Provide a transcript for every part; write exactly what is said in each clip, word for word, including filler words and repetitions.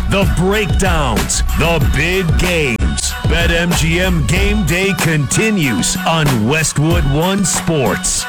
the breakdowns, the big games. BetMGM Game Day continues on Westwood One Sports.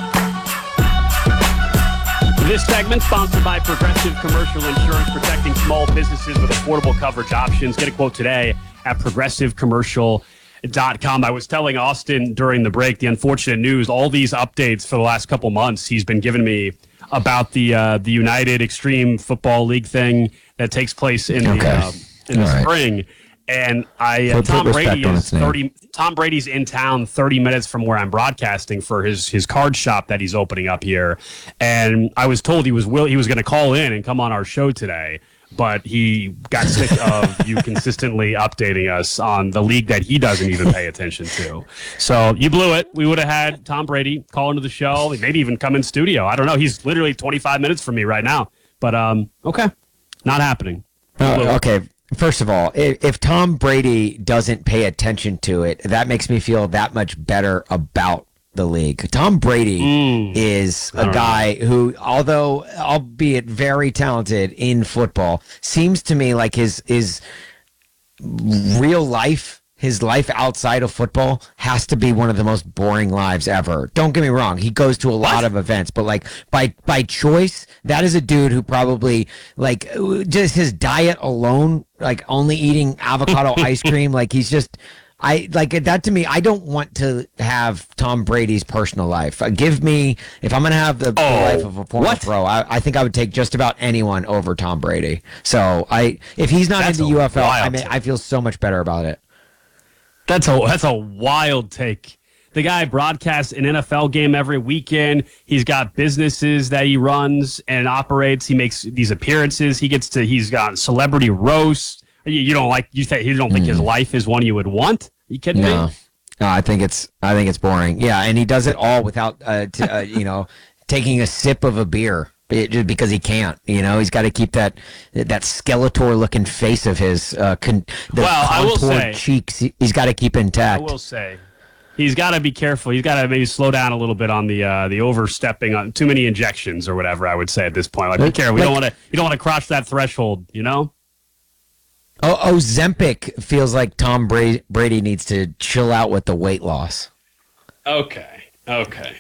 This segment sponsored by Progressive Commercial Insurance, protecting small businesses with affordable coverage options. Get a quote today at progressive commercial dot com. I was telling Austin during the break the unfortunate news, all these updates for the last couple months he's been giving me about the uh, the United Extreme Football League thing that takes place in okay. the, uh, in the right. spring. And I uh, Tom Brady is thirty. Tom Brady's in town, thirty minutes from where I'm broadcasting for his his card shop that he's opening up here. And I was told he was will he was going to call in and come on our show today, but he got sick of you consistently updating us on the league that he doesn't even pay attention to. So you blew it. We would have had Tom Brady call into the show, maybe even come in studio. I don't know. He's literally twenty-five minutes from me right now. But um, okay, not happening. Uh, okay. First of all, if, if Tom Brady doesn't pay attention to it, that makes me feel that much better about the league. Tom Brady mm, is a guy know. who, although albeit very talented in football, seems to me like his his real life, his life outside of football has to be one of the most boring lives ever. Don't get me wrong. He goes to a lot what? of events, but like by, by choice, that is a dude who probably like just his diet alone, like only eating avocado ice cream. Like he's just, I like that to me. I don't want to have Tom Brady's personal life. Uh, give me, if I'm going to have the, oh, the life of a former what? pro, I, I think I would take just about anyone over Tom Brady. So I, if he's not That's in the U F L, I mean, take. I feel so much better about it. That's a that's a wild take. The guy broadcasts an N F L game every weekend. He's got businesses that he runs and operates. He makes these appearances. He gets to. He's got celebrity roasts. You, you don't like you say you don't think mm. his life is one you would want? Are you kidding no. me? No, I think it's I think it's boring. Yeah, and he does it all without uh, t- uh you know taking a sip of a beer. It, just because he can't, you know, he's got to keep that that Skeletor-looking face of his, uh, con- the well, I will say, cheeks. He's got to keep intact. I will say, he's got to be careful. He's got to maybe slow down a little bit on the uh, the overstepping on too many injections or whatever. I would say at this point, like be careful. We like, don't want to. You don't want to cross that threshold. You know. Oh, Ozempic feels like Tom Brady, Brady needs to chill out with the weight loss. Okay. Okay.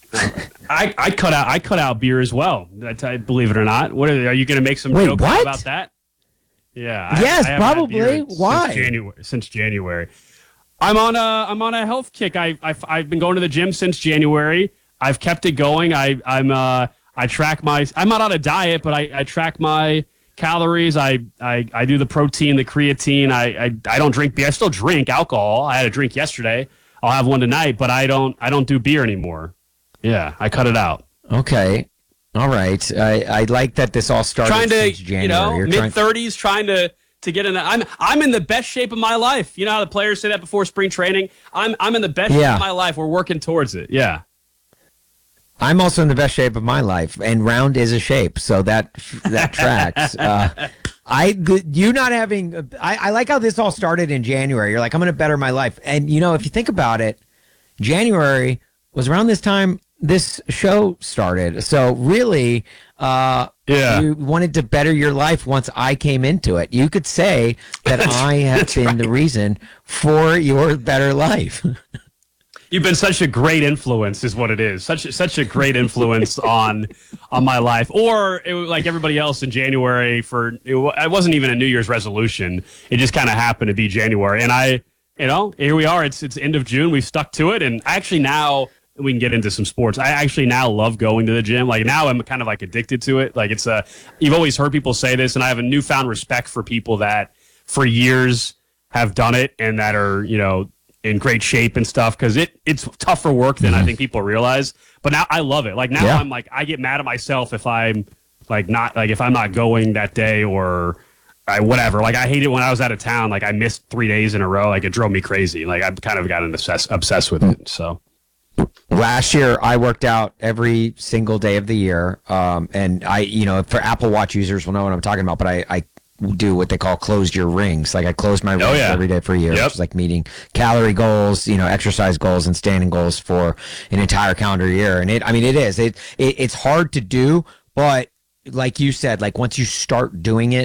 I, I cut out I cut out beer as well. I, believe it or not. What are, are you going to make some Wait, jokes what? about that? Yeah. Yes, I, I probably. Why? Since January, since January. I'm on a I'm on a health kick. I I've, I've been going to the gym since January. I've kept it going. I I'm uh I track my. I'm not on a diet, but I, I track my calories. I, I I do the protein, the creatine. I, I I don't drink beer. I still drink alcohol. I had a drink yesterday. I'll have one tonight, but I don't I don't do beer anymore. Yeah, I cut it out. Okay. All right. I, I like that this all started trying to, since January. you know, You're mid thirties, trying to to get in the, I'm I'm in the best shape of my life. You know how the players say that before spring training? I'm I'm in the best yeah. shape of my life. We're working towards it. Yeah. I'm also in the best shape of my life, and round is a shape, so that that tracks. Uh, I you not having I, I like how this all started in January. You're like, I'm going to better my life, and you know, if you think about it, January was around this time this show started. So really, uh, yeah. you wanted to better your life once I came into it. You could say that I have been right. the reason for your better life. You've been such a great influence, is what it is. Such a, such a great influence on on my life. Or it, like everybody else in January, for it, it wasn't even a New Year's resolution. It just kind of happened to be January, and I, you know, here we are. It's it's end of June. We've stuck to it, and actually now we can get into some sports. I actually now love going to the gym. Like now I'm kind of like addicted to it. Like it's a. You've always heard people say this, and I have a newfound respect for people that for years have done it and that are, you know, in great shape and stuff, because it it's tougher work than mm-hmm. I think people realize. But now I love it. Like now yeah. I'm like, I get mad at myself if I'm like not like if I'm not going that day or I, whatever. Like I hate it when I was out of town. Like I missed three days in a row. Like it drove me crazy. Like I've kind of gotten obsessed obsessed with it. So last year I worked out every single day of the year. Um, and I, you know, for Apple Watch users will know what I'm talking about. But I, I do what they call closed your rings. Like I closed my rings oh, yeah. every day for a year. Yep. Which is like meeting calorie goals, you know, exercise goals and standing goals for an entire calendar year. And it, I mean, it is, it, it it's hard to do, but like you said, like once you start doing it,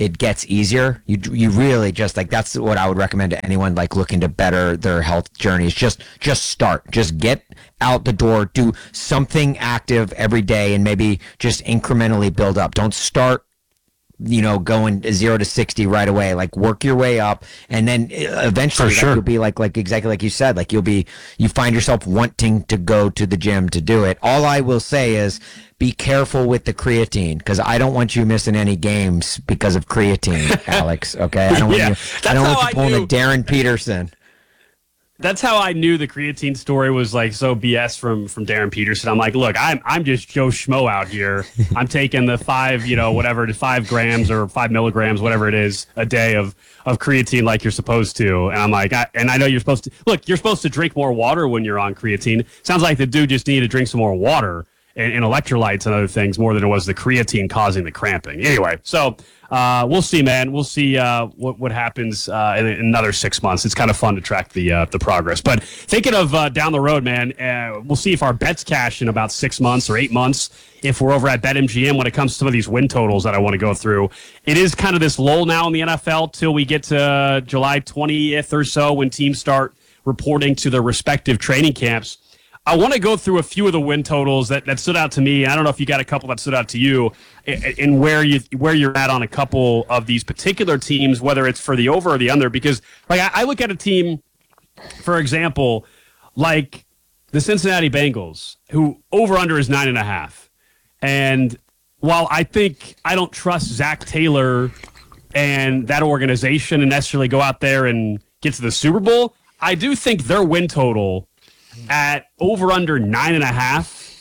it gets easier. You you really just like that's what I would recommend to anyone like looking to better their health journeys. Just just start. Just get out the door. Do something active every day, and maybe just incrementally build up. Don't start, you know, going zero to sixty right away. Like work your way up, and then eventually For sure. like, you'll be like like exactly like you said. Like you'll be you find yourself wanting to go to the gym to do it. All I will say is be careful with the creatine, because I don't want you missing any games because of creatine, Alex. Okay, I don't Yeah, want you. I that's don't want how you I pulling knew- a Darren Peterson. That's how I knew the creatine story was like so B S from from Darren Peterson. I'm like, look, I'm I'm just Joe Schmo out here. I'm taking the five, you know, whatever, to five grams or five milligrams, whatever it is, a day of of creatine, like you're supposed to. And I'm like, I, and I know you're supposed to look. You're supposed to drink more water when you're on creatine. Sounds like the dude just needed to drink some more water and, and electrolytes and other things more than it was the creatine causing the cramping. Anyway, so. Uh, we'll see, man. We'll see uh, what what happens uh, in, in another six months. It's kind of fun to track the uh, the progress. But thinking of uh, down the road, man, uh, we'll see if our bets cash in about six months or eight months. If we're over at BetMGM when it comes to some of these win totals that I want to go through, it is kind of this lull now in the N F L till we get to July twentieth or so when teams start reporting to their respective training camps. I want to go through a few of the win totals that, that stood out to me. I don't know if you got a couple that stood out to you, and where you where you're at on a couple of these particular teams, whether it's for the over or the under. Because like I, I look at a team, for example, like the Cincinnati Bengals, who over under is nine and a half, and while I think I don't trust Zach Taylor and that organization and necessarily go out there and get to the Super Bowl, I do think their win total at over under nine and a half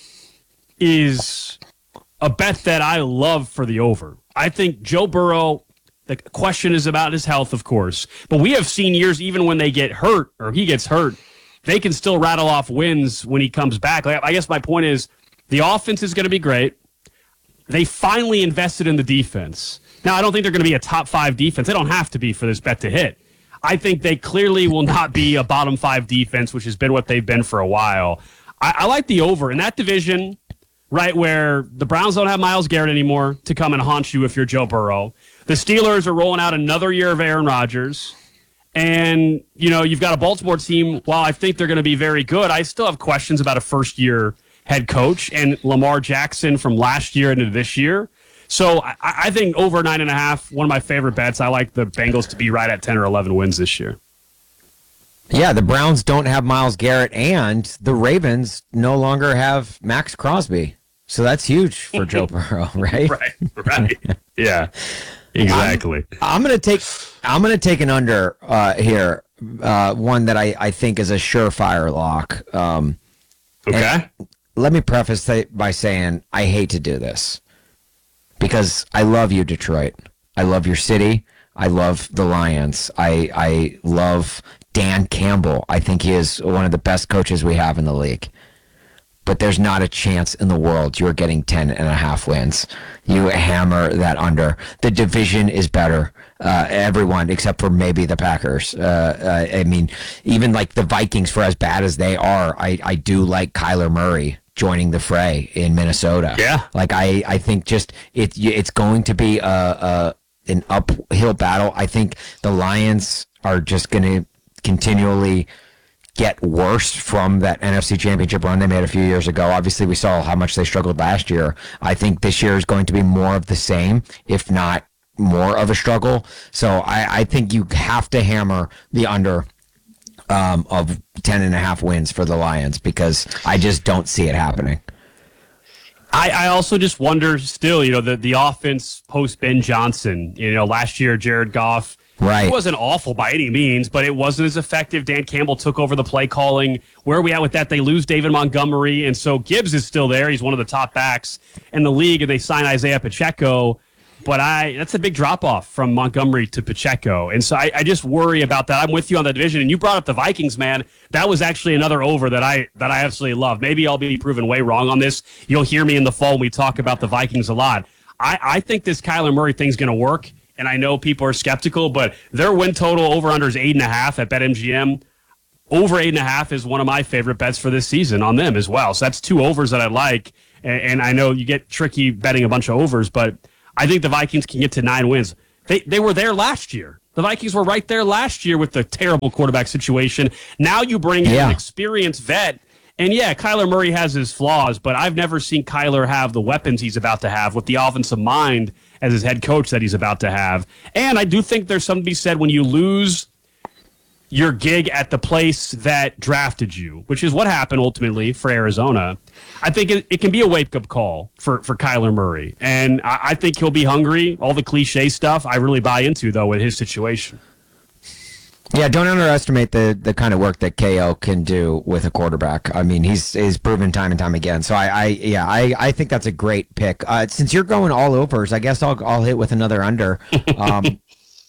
is a bet that I love for the over. I think Joe Burrow, the question is about his health, of course, but we have seen years, even when they get hurt or he gets hurt, they can still rattle off wins when he comes back. Like, I guess my point is the offense is going to be great. They finally invested in the defense. Now, I don't think they're going to be a top five defense. They don't have to be for this bet to hit. I think they clearly will not be a bottom five defense, which has been what they've been for a while. I, I like the over in that division, right, where the Browns don't have Myles Garrett anymore to come and haunt you if you're Joe Burrow. The Steelers are rolling out another year of Aaron Rodgers. And, you know, you've got a Baltimore team, while I think they're going to be very good, I still have questions about a first-year head coach and Lamar Jackson from last year into this year. So I, I think over nine and a half, one of my favorite bets. I like the Bengals to be right at ten or eleven wins this year. Yeah, the Browns don't have Myles Garrett, and the Ravens no longer have Max Crosby. So that's huge for Joe Burrow, right? Right, right. Yeah, exactly. I'm, I'm gonna take I'm gonna take an under uh, here. Uh, one that I, I think is a surefire lock. Um, okay. Let me preface that by saying I hate to do this, because I love you, Detroit. I love your city. I love the Lions. I I love Dan Campbell. I think he is one of the best coaches we have in the league. But there's not a chance in the world you're getting ten and a half wins. You hammer that under. The division is better. Uh, everyone except for maybe the Packers. Uh, uh, I mean, even like the Vikings, for as bad as they are, I, I do like Kyler Murray joining the fray in Minnesota. Yeah. Like I, I think just it, it's going to be a, a an uphill battle. I think the Lions are just going to continually get worse from that N F C Championship run they made a few years ago. Obviously, we saw how much they struggled last year. I think this year is going to be more of the same, if not more of a struggle. So I, I think you have to hammer the under um, of ten and a half wins for the Lions, because I just don't see it happening. I, I also just wonder still, you know, the, the offense post Ben Johnson, you know, last year, Jared Goff, Right. It wasn't awful by any means, but it wasn't as effective. Dan Campbell took over the play calling. Where are we at with that? They lose David Montgomery, and so Gibbs is still there. He's one of the top backs in the league, and they sign Isaiah Pacheco. But I that's a big drop-off from Montgomery to Pacheco. And so I, I just worry about that. I'm with you on the division. And you brought up the Vikings, man. That was actually another over that I that I absolutely love. Maybe I'll be proven way wrong on this. You'll hear me in the fall when we talk about the Vikings a lot. I, I think this Kyler Murray thing's going to work. And I know people are skeptical, but their win total over-under is eight and a half at BetMGM. Over eight and a half is one of my favorite bets for this season on them as well. So that's two overs that I like. And, and I know you get tricky betting a bunch of overs, but I think the Vikings can get to nine wins. They they were there last year. The Vikings were right there last year with the terrible quarterback situation. Now you bring in Yeah. an experienced vet. And yeah, Kyler Murray has his flaws, but I've never seen Kyler have the weapons he's about to have with the offensive mind as his head coach that he's about to have. And I do think there's something to be said when you lose your gig at the place that drafted you, which is what happened ultimately for Arizona. I think it, it can be a wake-up call for, for Kyler Murray. And I, I think he'll be hungry. All the cliche stuff I really buy into, though, with his situation. Yeah, don't underestimate the the kind of work that K O can do with a quarterback. I mean, he's he's proven time and time again. So I, I yeah, I, I think that's a great pick. Uh, since you're going all overs, I guess I'll I'll hit with another under. Um,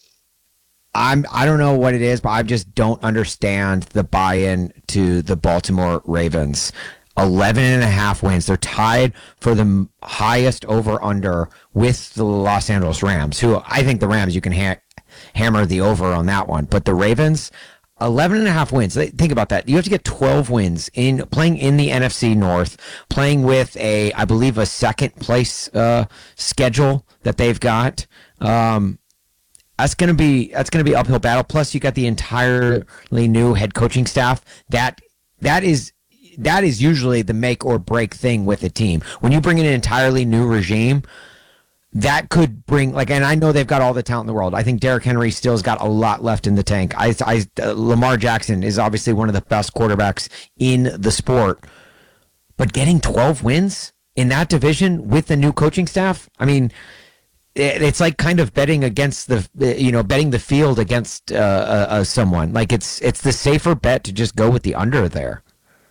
I'm I don't know what it is, but I just don't understand the buy-in to the Baltimore Ravens. eleven and a half wins. They're tied for the m- highest over-under with the Los Angeles Rams, who I think the Rams, you can ha- hammer the over on that one. But the Ravens, eleven and a half wins. Think about that. You have to get twelve wins in playing in the N F C North, playing with a, I believe, a second place uh, schedule that they've got. Um, That's gonna be that's gonna be uphill battle. Plus, you got the entirely new head coaching staff. That that is that is usually the make or break thing with a team. When you bring in an entirely new regime, that could bring like. And I know they've got all the talent in the world. I think Derrick Henry still's got a lot left in the tank. I, I uh, Lamar Jackson is obviously one of the best quarterbacks in the sport. But getting twelve wins in that division with the new coaching staff, I mean. It's like kind of betting against the, you know, betting the field against uh, uh, uh, someone. Like it's it's the safer bet to just go with the under there.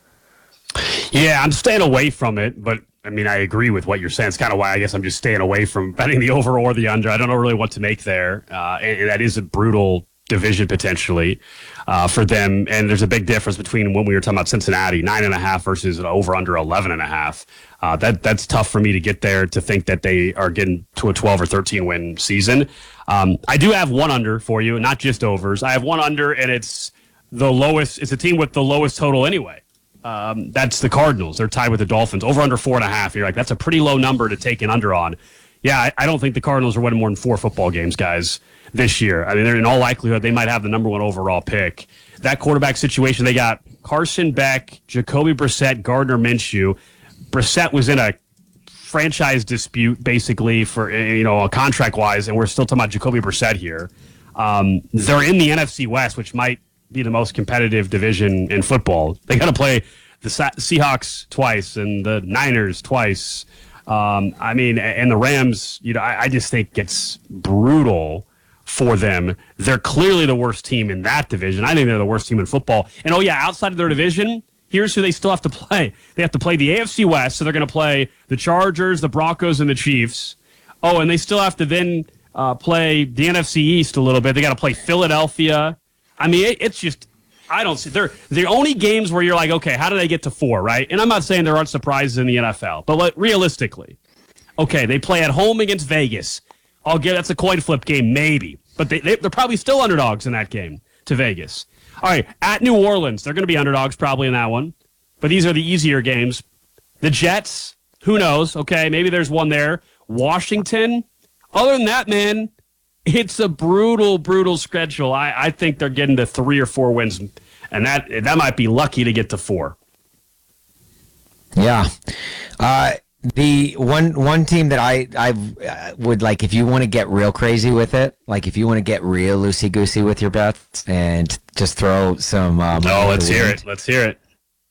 Yeah, I'm staying away from it, but I mean, I agree with what you're saying. It's kind of why I guess I'm just staying away from betting the over or the under. I don't know really what to make there. Uh, and, and that is a brutal division potentially uh, for them. And there's a big difference between when we were talking about Cincinnati, nine and a half versus an over under eleven and a half. Uh, that that's tough for me to get there to think that they are getting to a twelve or thirteen win season. Um, I do have one under for you, not just overs. I have one under, and it's the lowest. It's a team with the lowest total anyway. Um, that's the Cardinals. They're tied with the Dolphins. Over under four and a half. You're like, that's a pretty low number to take an under on. Yeah, I, I don't think the Cardinals are winning more than four football games, guys, this year. I mean, they're in all likelihood they might have the number one overall pick. That quarterback situation, they got Carson Beck, Jacoby Brissett, Gardner Minshew. Brissett was in a franchise dispute, basically, for, you know, contract wise, and we're still talking about Jacoby Brissett here. Um, they're in the N F C West, which might be the most competitive division in football. They got to play the Seahawks twice and the Niners twice. Um, I mean, and the Rams, you know, I, I just think it's brutal for them. They're clearly the worst team in that division. I think they're the worst team in football. And, oh, yeah, outside of their division, here's who they still have to play. They have to play the A F C West, so they're going to play the Chargers, the Broncos, and the Chiefs. Oh, and they still have to then uh, play the N F C East a little bit. They got to play Philadelphia. I mean, it, it's just, I don't see, they're the only games where you're like, okay, how do they get to four, right? And I'm not saying there aren't surprises in the N F L, but like, realistically, okay, they play at home against Vegas. I'll get that's a coin flip game, maybe. But they, they, they're probably still underdogs in that game to Vegas. All right, at New Orleans, they're going to be underdogs probably in that one. But these are the easier games. The Jets, who knows? Okay, maybe there's one there. Washington. Other than that, man, it's a brutal, brutal schedule. I, I think they're getting to three or four wins, and that that might be lucky to get to four. Yeah. Uh, the one one team that I I uh, would like, if you want to get real crazy with it, like if you want to get real loosey goosey with your bets and just throw some. Um, no, let's hear it. Let's hear it.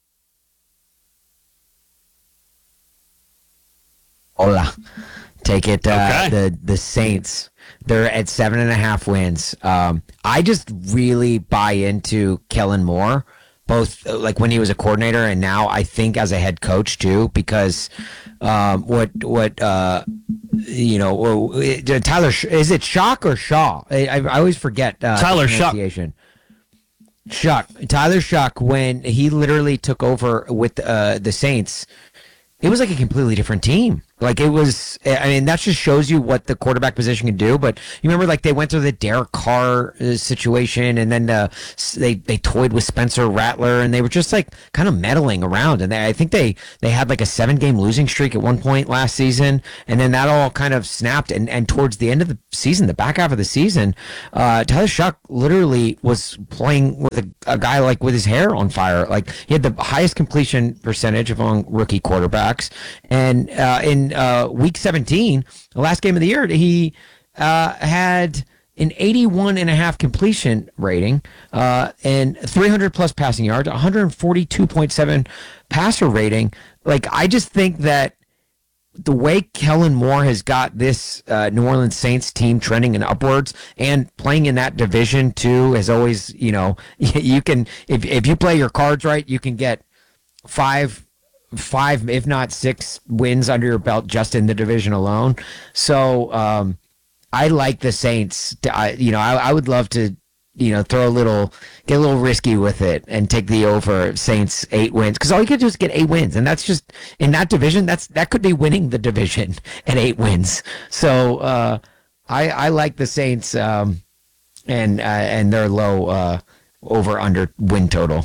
Hola, take it. Uh, Okay. The the Saints. They're at seven and a half wins. Um, I just really buy into Kellen Moore, both uh, like when he was a coordinator and now I think as a head coach too, because um, what what uh, you know uh, Tyler is it Shock or Shaw? I, I always forget uh, Tyler the pronunciation. Shuck. Tyler Shuck, when he literally took over with uh, the Saints, it was like a completely different team. Like it was, I mean, that just shows you what the quarterback position can do. But you remember, like they went through the Derek Carr uh, situation, and then uh, they they toyed with Spencer Rattler, and they were just like kind of meddling around. And they, I think they they had like a seven game losing streak at one point last season, and then that all kind of snapped. And, and towards the end of the season, the back half of the season, uh, Tyler Shough literally was playing with a, a guy like with his hair on fire. Like he had the highest completion percentage among rookie quarterbacks, and uh, in Uh, week seventeen, the last game of the year, he uh, had an eighty-one and a half completion rating uh, and three hundred plus passing yards, one forty-two point seven passer rating. Like, I just think that the way Kellen Moore has got this uh, New Orleans Saints team trending and upwards and playing in that division too has always, you know, you can, if, if you play your cards right, you can get five five, if not six wins under your belt just in the division alone. So um, I like the Saints. To, I, you know, I, I would love to, you know, throw a little, get a little risky with it and take the over Saints eight wins. Because all you could do is get eight wins. And that's just, in that division, that's that could be winning the division at eight wins. So uh, I, I like the Saints um, and, uh, and their low uh, over under win total.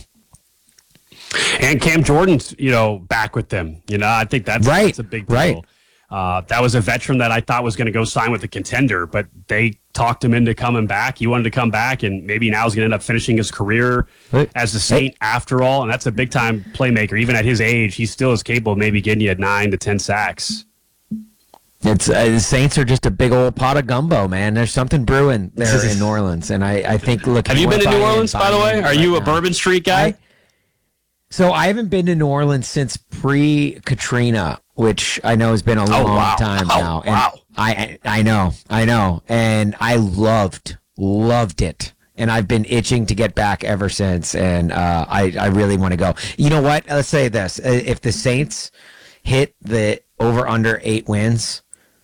And Cam Jordan's, you know, back with them. You know, I think that's, right. that's a big deal. Right. Uh, that was a veteran that I thought was going to go sign with a contender, but they talked him into coming back. He wanted to come back, and maybe now he's going to end up finishing his career right. as a Saint after all. And that's a big-time playmaker. Even at his age, he still is capable of maybe getting you at nine to ten sacks. It's uh, the Saints are just a big old pot of gumbo, man. There's something brewing there in New Orleans, and I, I think, look. Have you been to New Orleans, by the way? Are right you a now. Bourbon Street guy? I, So I haven't been to New Orleans since pre-Katrina, which I know has been a long oh, wow. time oh, now. And wow. I I know, I know. And I loved, loved it. And I've been itching to get back ever since. And uh, I, I really want to go. You know what? Let's say this. If the Saints hit the over-under eight wins,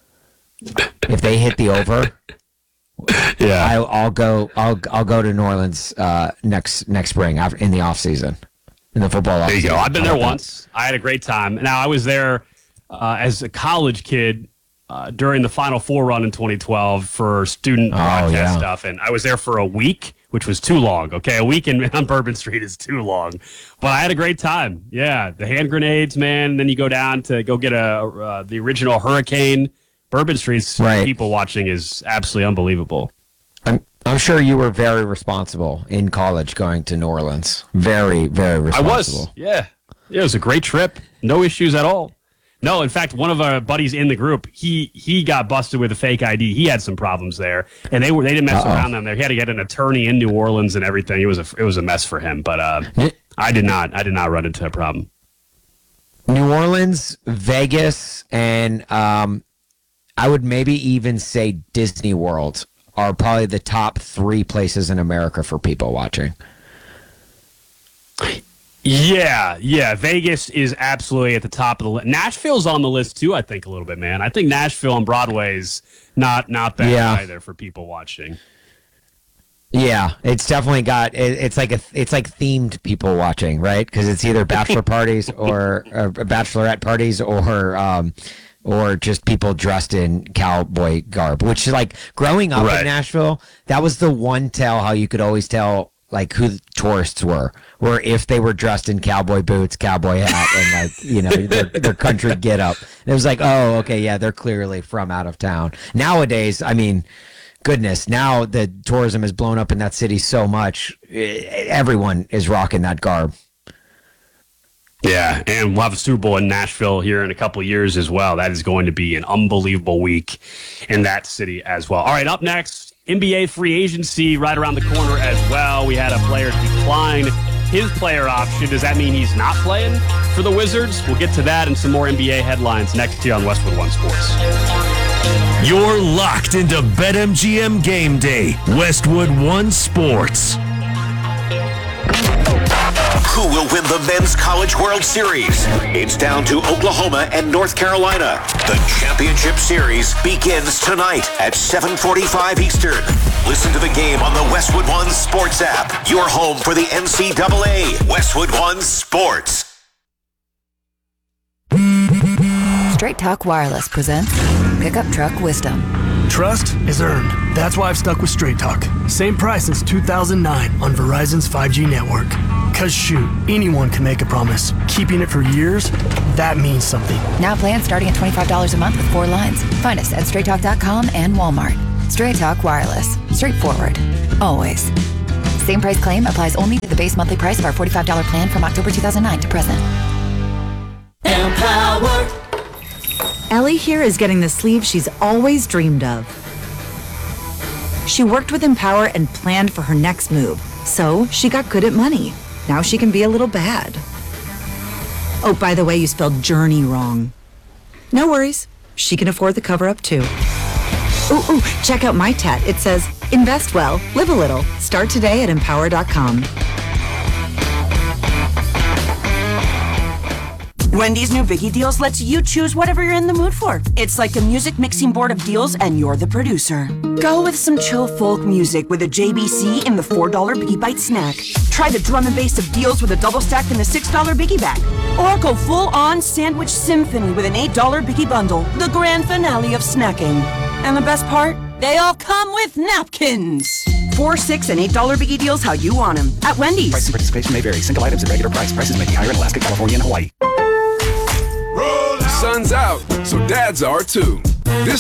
if they hit the over, yeah, I'll, I'll go I'll I'll go to New Orleans uh, next next spring after, in the off-season. In the football There you offseason. go. I've been there once. I had a great time. Now, I was there uh, as a college kid uh, during the Final Four run in twenty twelve for student Oh, broadcast yeah. stuff, and I was there for a week, which was too long. Okay, a week in, on Bourbon Street is too long, but I had a great time. Yeah, the hand grenades, man. Then you go down to go get a uh, the original Hurricane. Bourbon Street's Right. people watching is absolutely unbelievable. I'm I'm sure you were very responsible in college going to New Orleans. Very, very I responsible. was, yeah. yeah. It was a great trip. No issues at all. No, in fact, one of our buddies in the group, he he got busted with a fake I D. He had some problems there, and they were they didn't mess Uh-oh. around down there. He had to get an attorney in New Orleans and everything. It was a it was a mess for him. But uh, I did not I did not run into a problem. New Orleans, Vegas, and um, I would maybe even say Disney World are probably the top three places in America for people watching. Yeah, yeah. Vegas is absolutely at the top of the list. Nashville's on the list too, I think, a little bit, man. I think Nashville on Broadway's not not bad Yeah. either for people watching. Yeah, it's definitely got. It, it's like a. It's like themed people watching, right? Because it's either bachelor parties or, or bachelorette parties or. Um, or just people dressed in cowboy garb, which is like growing up Right. in Nashville, that was the one tell how you could always tell like who the tourists were, or if they were dressed in cowboy boots, cowboy hat, and like, you know, their, their country get up. And it was like, oh, okay, yeah, they're clearly from out of town. Nowadays, I mean, goodness, now the tourism has blown up in that city so much, eh, everyone is rocking that garb. Yeah, and we'll have a Super Bowl in Nashville here in a couple of years as well. That is going to be an unbelievable week in that city as well. All right, up next, N B A free agency right around the corner as well. We had a player decline his player option. Does that mean he's not playing for the Wizards? We'll get to that and some more N B A headlines next here on Westwood One Sports. You're locked into BetMGM Game Day, Westwood One Sports. Who will win the Men's College World Series? It's down to Oklahoma and North Carolina. The championship series begins tonight at seven forty-five Eastern. Listen to the game on the Westwood One Sports app. Your home for the N C double A. Westwood One Sports. Straight Talk Wireless presents Pickup Truck Wisdom. Trust is earned. That's why I've stuck with Straight Talk. Same price since two thousand nine on Verizon's five G network. Cause shoot, anyone can make a promise. Keeping it for years, that means something. Now plans starting at twenty-five dollars a month with four lines. Find us at straight talk dot com and Walmart. Straight Talk Wireless. Straightforward. Always. Same price claim applies only to the base monthly price of our forty-five dollars plan from October two thousand nine to present. Empower. Ellie here is getting the sleeve she's always dreamed of. She worked with Empower and planned for her next move, so she got good at money. Now she can be a little bad. Oh, by the way, you spelled journey wrong. No worries. She can afford the cover-up, too. Ooh, ooh, check out my tat. It says, invest well, live a little. Start today at empower dot com. Wendy's new Biggie Deals lets you choose whatever you're in the mood for. It's like a music mixing board of deals, and you're the producer. Go with some chill folk music with a J B C in the four dollar Biggie Bite snack. Try the drum and bass of deals with a double stack in the six dollar Biggie Bag. Or go full-on sandwich symphony with an eight dollar Biggie Bundle, the grand finale of snacking. And the best part? They all come with napkins. Four, six, and eight dollar Biggie Deals how you want them at Wendy's. Price and participation may vary. Single items at regular price. Prices may be higher in Alaska, California, and Hawaii. Sun's out, so dads are too. This